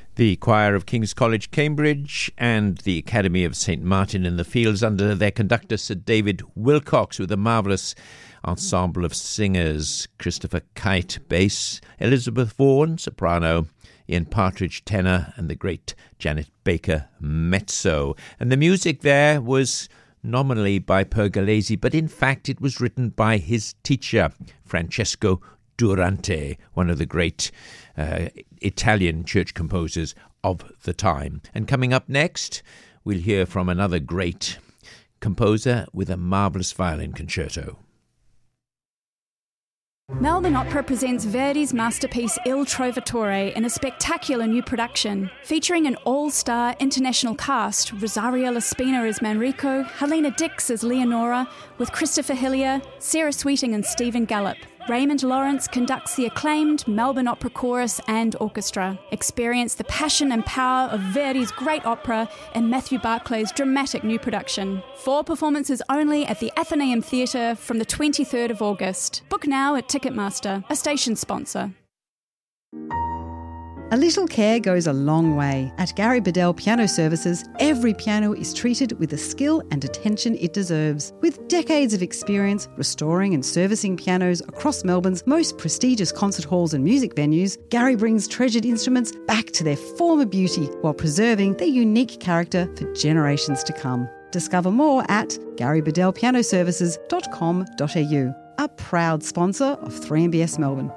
The choir of King's College, Cambridge, and the Academy of St. Martin in the Fields under their conductor, Sir David Wilcox, with a marvellous ensemble of singers: Christopher Kite, bass; Elizabeth Vaughan, soprano; Ian Partridge, tenor; and the great Janet Baker, mezzo. And the music there was nominally by Pergolesi, but in fact it was written by his teacher, Francesco Durante, one of the great Italian church composers of the time. And coming up next, we'll hear from another great composer with a marvellous violin concerto. Melbourne Opera presents Verdi's masterpiece Il Trovatore in a spectacular new production, featuring an all-star international cast: Rosario Laspina as Manrico, Helena Dix as Leonora, with Christopher Hillier, Sarah Sweeting and Stephen Gallop. Raymond Lawrence conducts the acclaimed Melbourne Opera Chorus and Orchestra. Experience the passion and power of Verdi's great opera in Matthew Barclay's dramatic new production. 4 performances only at the Athenaeum Theatre from the 23rd of August. Book now at Ticketmaster, a station sponsor. A little care goes a long way. At Gary Bedell Piano Services, every piano is treated with the skill and attention it deserves. With decades of experience restoring and servicing pianos across Melbourne's most prestigious concert halls and music venues, Gary brings treasured instruments back to their former beauty while preserving their unique character for generations to come. Discover more at garybedellpianoservices.com.au, a proud sponsor of 3MBS Melbourne.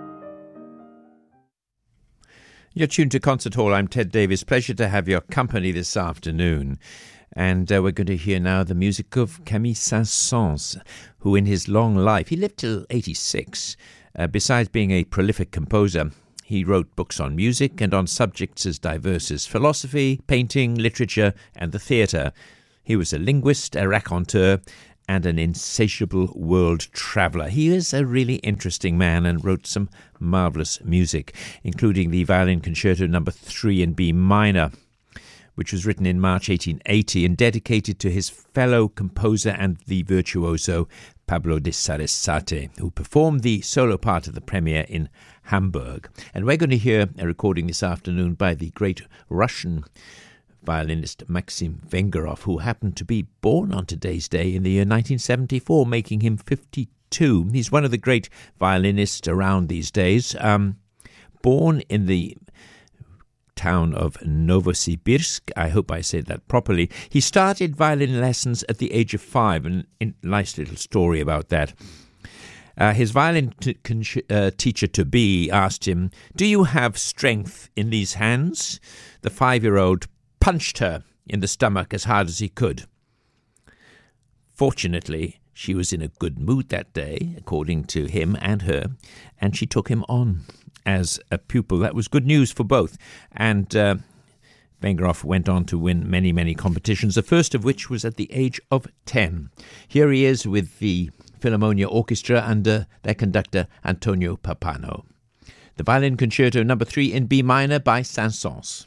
You're tuned to Concert Hall. I'm Ted Davis. Pleasure to have your company this afternoon. And we're going to hear now the music of Camille Saint-Saëns, who in his long life, he lived till 86. Besides being a prolific composer, he wrote books on music and on subjects as diverse as philosophy, painting, literature, and the theatre. He was a linguist, a raconteur, and an insatiable world traveller. He is a really interesting man and wrote some marvellous music, including the Violin Concerto No. 3 in B minor, which was written in March 1880 and dedicated to his fellow composer and the virtuoso Pablo de Sarasate, who performed the solo part of the premiere in Hamburg. And we're going to hear a recording this afternoon by the great Russian violinist Maxim Vengerov, who happened to be born on today's day in the year 1974, making him 52. He's one of the great violinists around these days. Born in the town of Novosibirsk, I hope I said that properly. He started violin lessons at the age of 5, and a nice little story about that. His violin teacher-to-be asked him, "Do you have strength in these hands?" The 5-year-old punched her in the stomach as hard as he could. Fortunately, she was in a good mood that day, according to him and her, and she took him on as a pupil. That was good news for both. And Vengerov went on to win many, many competitions, the first of which was at the age of 10. Here he is with the Philharmonia Orchestra under their conductor Antonio Pappano. The Violin Concerto No. 3 in B minor by Saint-Saëns.